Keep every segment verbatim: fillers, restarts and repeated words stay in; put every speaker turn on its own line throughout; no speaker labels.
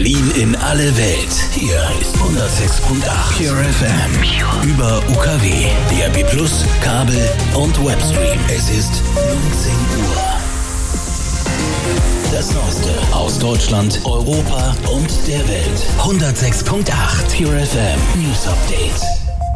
Berlin in alle Welt. Hier ist hundertsechs Komma acht Pure F M. Über U K W, D A B plus, Kabel und Webstream. Es ist neunzehn Uhr. Das Neueste aus Deutschland, Europa und der Welt. hundertsechs Komma acht Pure F M News Update.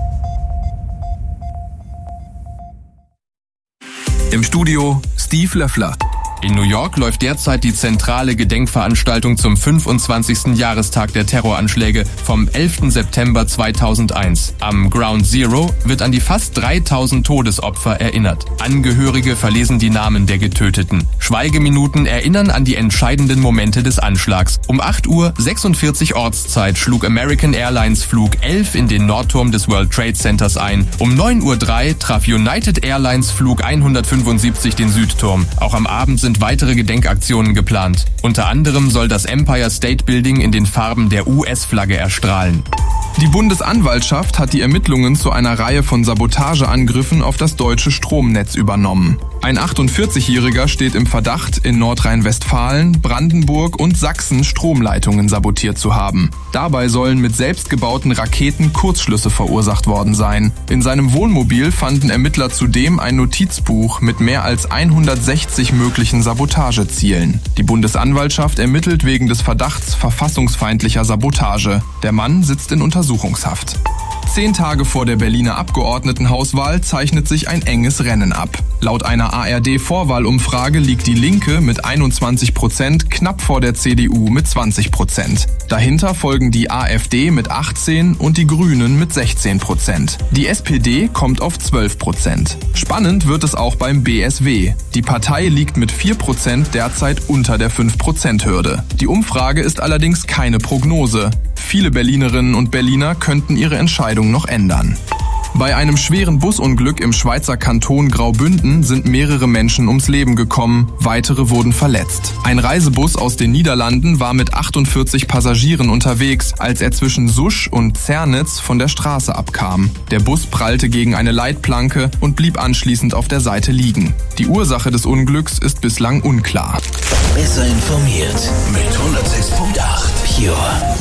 Im Studio Steve Löffler. In New York läuft derzeit die zentrale Gedenkveranstaltung zum fünfundzwanzigsten Jahrestag der Terroranschläge vom elften September zweitausendeins. Am Ground Zero wird an die fast dreitausend Todesopfer erinnert. Angehörige verlesen die Namen der Getöteten. Schweigeminuten erinnern an die entscheidenden Momente des Anschlags. Um acht Uhr sechsundvierzig Ortszeit schlug American Airlines Flug elf in den Nordturm des World Trade Centers ein. Um neun Uhr drei traf United Airlines Flug hundertfünfundsiebzig den Südturm. Auch am Abend sind weitere Gedenkaktionen geplant. Unter anderem soll das Empire State Building in den Farben der U S-Flagge erstrahlen. Die Bundesanwaltschaft hat die Ermittlungen zu einer Reihe von Sabotageangriffen auf das deutsche Stromnetz übernommen. Ein achtundvierzigjähriger steht im Verdacht, in Nordrhein-Westfalen, Brandenburg und Sachsen Stromleitungen sabotiert zu haben. Dabei sollen mit selbstgebauten Raketen Kurzschlüsse verursacht worden sein. In seinem Wohnmobil fanden Ermittler zudem ein Notizbuch mit mehr als hundertsechzig möglichen Sabotagezielen. Die Bundesanwaltschaft ermittelt wegen des Verdachts verfassungsfeindlicher Sabotage. Der Mann sitzt in Untersuchungshaft. Zehn Tage vor der Berliner Abgeordnetenhauswahl zeichnet sich ein enges Rennen ab. Laut einer A R D-Vorwahlumfrage liegt die Linke mit einundzwanzig Prozent knapp vor der C D U mit zwanzig Prozent. Dahinter folgen die AfD mit achtzehn und die Grünen mit sechzehn Prozent. Die S P D kommt auf zwölf Prozent. Spannend wird es auch beim B S W. Die Partei liegt mit vier Prozent derzeit unter der fünf Prozent Hürde. Die Umfrage ist allerdings keine Prognose. Viele Berlinerinnen und Berliner könnten ihre Entscheidung noch ändern. Bei einem schweren Busunglück im Schweizer Kanton Graubünden sind mehrere Menschen ums Leben gekommen, weitere wurden verletzt. Ein Reisebus aus den Niederlanden war mit achtundvierzig Passagieren unterwegs, als er zwischen Susch und Zernitz von der Straße abkam. Der Bus prallte gegen eine Leitplanke und blieb anschließend auf der Seite liegen. Die Ursache des Unglücks ist bislang unklar.
Besser informiert mit hundertsechs Komma acht Pure.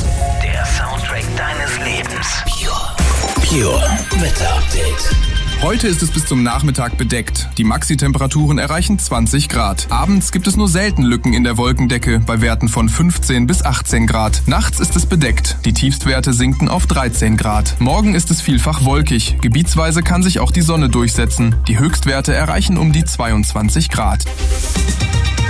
Der Soundtrack deines Lebens. Pure. Pure Wetter Update.
Heute ist es bis zum Nachmittag bedeckt. Die Maxi-Temperaturen erreichen zwanzig Grad. Abends gibt es nur selten Lücken in der Wolkendecke bei Werten von fünfzehn bis achtzehn Grad. Nachts ist es bedeckt. Die Tiefstwerte sinken auf dreizehn Grad. Morgen ist es vielfach wolkig. Gebietsweise kann sich auch die Sonne durchsetzen. Die Höchstwerte erreichen um die zweiundzwanzig Grad.